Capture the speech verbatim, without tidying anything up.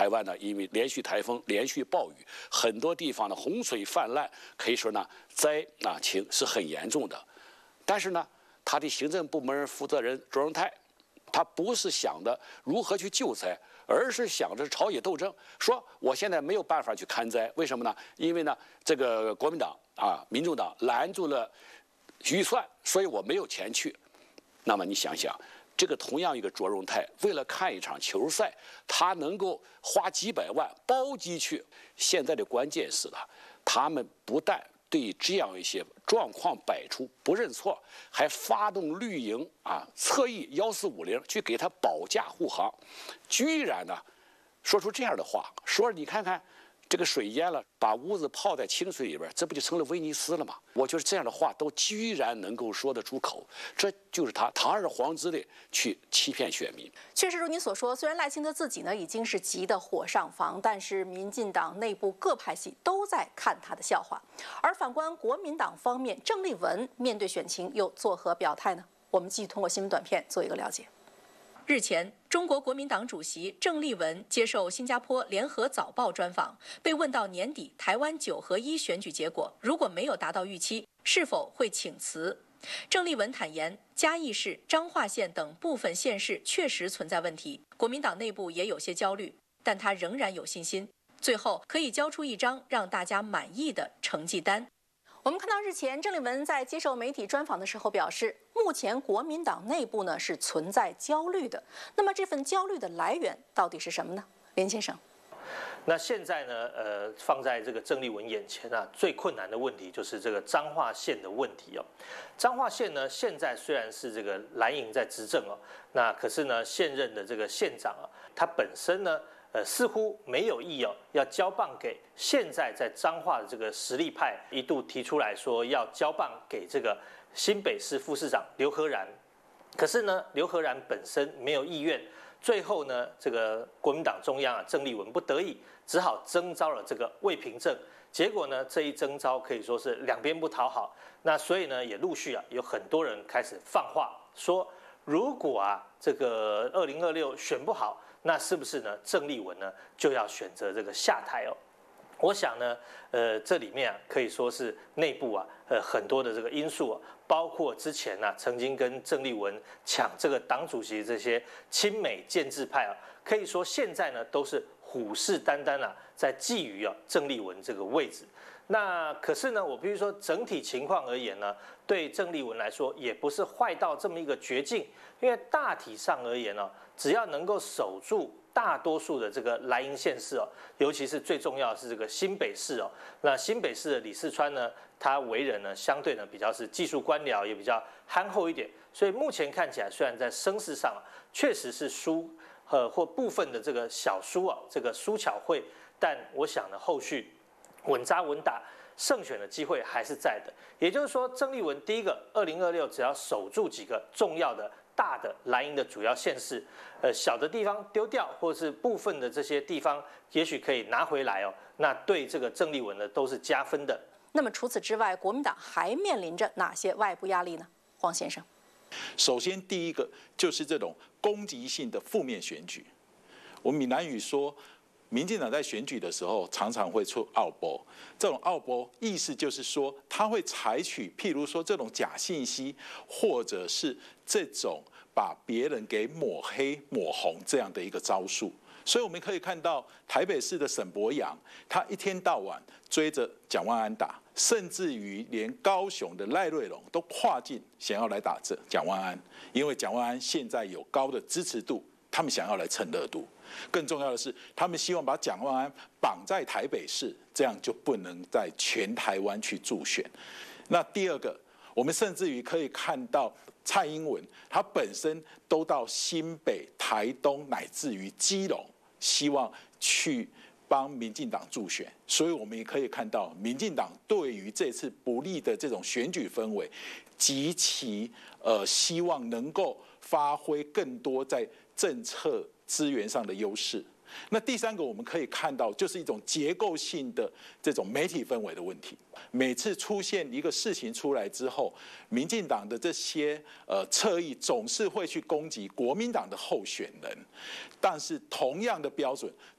台湾呢，因为连续台风、连续暴雨，很多地方的洪水泛滥，可以说呢灾啊情是很严重的。但是呢，他的行政部门负责人卓荣泰，他不是想着如何去救灾，而是想着朝野斗争，说我现在没有办法去看灾，为什么呢？因为呢，这个国民党啊、民众党拦住了预算，所以我没有钱去。那么你想想。这个同样一个卓荣泰，为了看一场球赛，他能够花几百万包机去。现在的关键是呢，他们不但对这样一些状况百出不认错，还发动绿营啊，侧翼幺四五零去给他保驾护航，居然呢说出这样的话，说你看看。这个水淹了，把屋子泡在清水里边，这不就成了威尼斯了吗？我觉得这样的话都居然能够说得出口，这就是他堂而皇之的去欺骗选民。 确实如你所说，虽然赖清德自己呢已经是急得火上房，但是民进党内部各派系都在看他的笑话。而反观国民党方面，郑丽文面对选情又作何表态呢？我们继续通过新闻短片做一个了解。日前，中国国民党主席郑丽文接受新加坡联合早报专访，被问到年底台湾九合一选举结果如果没有达到预期，是否会请辞？郑丽文坦言，嘉义市、彰化县等部分县市确实存在问题，国民党内部也有些焦虑，但他仍然有信心，最后可以交出一张让大家满意的成绩单。我们看到日前郑丽文在接受媒体专访的时候表示，目前国民党内部呢是存在焦虑的。那么这份焦虑的来源到底是什么呢？连先生， 那现在呢，呃，放在这个郑丽文眼前啊，最困难的问题就是这个彰化县的问题哦。彰化县呢，现在虽然是这个蓝营在执政哦，那可是呢，现任的这个县长啊，他本身呢。呃，似乎没有意哦，要交棒给现在在彰化的这个实力派，一度提出来说要交棒给这个新北市副市长刘和然，可是呢，刘和然本身没有意愿，最后呢，这个国民党中央啊，郑丽文不得已只好征召了这个魏平正，结果呢，这一征召可以说是两边不讨好，那所以呢，也陆续啊有很多人开始放话说，如果啊这个二零二六选不好。那是不是呢？郑丽文呢就要选择这个下台哦？我想呢，呃，这里面啊可以说是内部啊，呃很多的这个因素啊，包括之前呢、啊、曾经跟郑丽文抢这个党主席这些亲美建制派啊，可以说现在呢都是虎视眈眈啊，在觊觎啊郑丽文这个位置。那可是呢，我必须说整体情况而言呢，对郑丽文来说也不是坏到这么一个绝境，因为大体上而言呢、哦，只要能够守住大多数的这个蓝营县市哦，尤其是最重要的是这个新北市哦，那新北市的李四川呢，他为人呢相对呢比较是技术官僚，也比较憨厚一点，所以目前看起来虽然在声势上啊确实是输呃或部分的这个小输啊，这个输巧会，但我想呢后续。稳扎稳打，胜选的机会还是在的。也就是说，郑丽文第一个，二零二六只要守住几个重要的大的蓝营的主要县市，呃，小的地方丢掉，或者是部分的这些地方，也许可以拿回来哦。那对这个郑丽文呢，都是加分的。 那么除此之外，国民党还面临着哪些外部压力呢？黄先生， 首先第一个就是这种攻击性的负面选举。我们闽南语说。民进党在选举的时候常常会出奥波，这种奥波意思就是说，他会采取譬如说这种假信息，或者是这种把别人给抹黑、抹红这样的一个招数。所以我们可以看到台北市的沈伯洋，他一天到晚追着蒋万安打，甚至于连高雄的赖瑞隆都跨境想要来打这蒋万安，因为蒋万安现在有高的支持度，他们想要来蹭热度。更重要的是，他们希望把蒋万安绑在台北市，这样就不能在全台湾去助选。那第二个，我们甚至于可以看到蔡英文，他本身都到新北、台东乃至于基隆，希望去帮民进党助选。所以我们也可以看到，民进党对于这次不利的这种选举氛围，极其呃希望能够发挥更多在政策资源上的优势。那第三个我们可以看到，就是一种结构性的这种媒体氛围的问题。每次出现一个事情出来之后，民进党的这些呃侧翼总是会去攻击国民党的候选人，但是同样的标准